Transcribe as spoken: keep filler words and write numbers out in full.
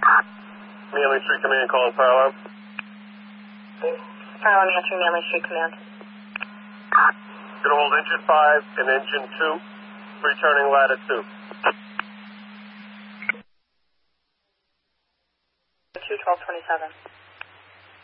Manly Street Command calling fire alarm. Fire alarm answering Manly Street Command. Gonna hold engine five and engine two, returning ladder two. two twelve twenty-seven.